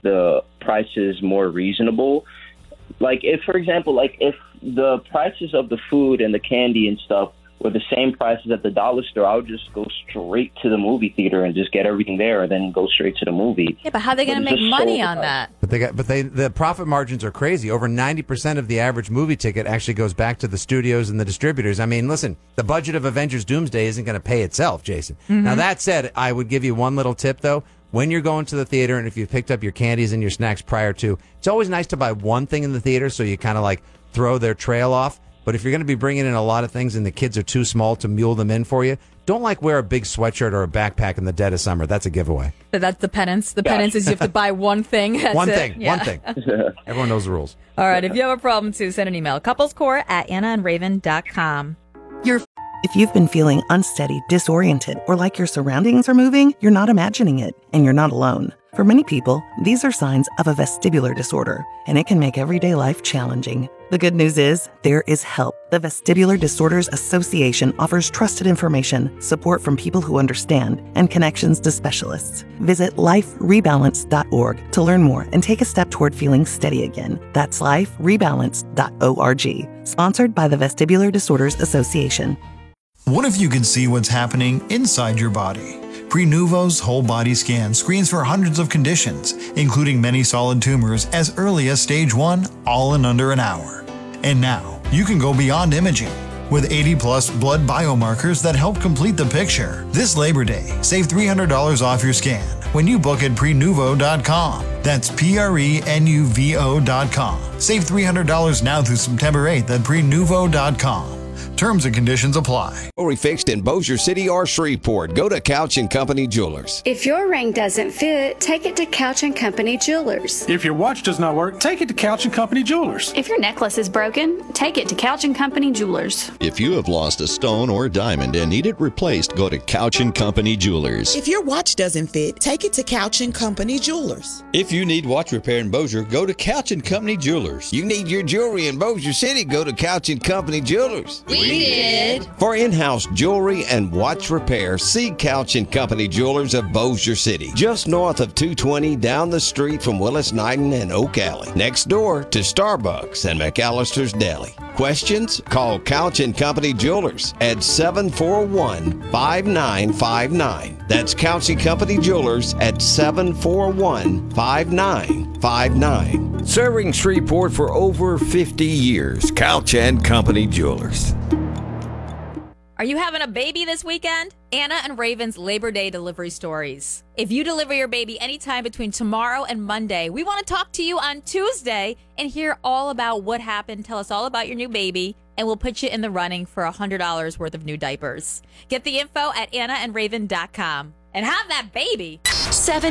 the prices more reasonable. Like, if, for example, like if the prices of the food and the candy and stuff were the same prices at the dollar store, I would just go straight to the movie theater and just get everything there and then go straight to the movie. Yeah, but how are they going to make money on that? But the profit margins are crazy. Over 90% of the average movie ticket actually goes back to the studios and the distributors. I mean, listen, the budget of Avengers Doomsday isn't going to pay itself, Jason. Mm-hmm. Now, that said, I would give you one little tip, though. When you're going to the theater and if you've picked up your candies and your snacks prior to, it's always nice to buy one thing in the theater so you kind of like throw their trail off. But if you're going to be bringing in a lot of things and the kids are too small to mule them in for you, don't like wear a big sweatshirt or a backpack in the dead of summer. That's a giveaway. But that's the penance. The penance is you have to buy one thing. That's one it. thing. Yeah. One thing. Everyone knows the rules. All right. If you have a problem, too, send an email. couplescore@annaandraven.com. If you've been feeling unsteady, disoriented, or like your surroundings are moving, you're not imagining it, and you're not alone. For many people, these are signs of a vestibular disorder, and it can make everyday life challenging. The good news is, there is help. The Vestibular Disorders Association offers trusted information, support from people who understand, and connections to specialists. Visit liferebalance.org to learn more and take a step toward feeling steady again. That's liferebalance.org. Sponsored by the Vestibular Disorders Association. What if you could see what's happening inside your body? Prenuvo's whole body scan screens for hundreds of conditions, including many solid tumors as early as stage 1, all in under an hour. And now, you can go beyond imaging. With 80-plus blood biomarkers that help complete the picture. This Labor Day, save $300 off your scan when you book at Prenuvo.com. That's Prenuvo.com. Save $300 now through September 8th at Prenuvo.com. Terms and conditions apply. Jewelry fixed in Bossier City or Shreveport. Go to Couch & Company Jewelers. If your ring doesn't fit, take it to Couch & Company Jewelers. If your watch does not work, take it to Couch & Company Jewelers. If your necklace is broken, take it to Couch & Company Jewelers. If you have lost a stone or diamond and need it replaced, go to Couch & Company Jewelers. If your watch doesn't fit, take it to Couch & Company Jewelers. If you need watch repair in Bossier, go to Couch & Company Jewelers. You need your jewelry in Bossier City, go to Couch & Company Jewelers. We did. For in-house jewelry and watch repair, see Couch & Company Jewelers of Bossier City. Just north of 220 down the street from Willis Knighton and Oak Alley. Next door to Starbucks and McAllister's Deli. Questions? Call Couch & Company Jewelers at 741-5959. That's Couch & Company Jewelers at 741-5959. Serving Shreveport for over 50 years. Couch & Company Jewelers. Are you having a baby this weekend? Anna and Raven's Labor Day delivery stories. If you deliver your baby anytime between tomorrow and Monday, we want to talk to you on Tuesday and hear all about what happened. Tell us all about your new baby, and we'll put you in the running for $100 worth of new diapers. Get the info at annaandraven.com and have that baby. 7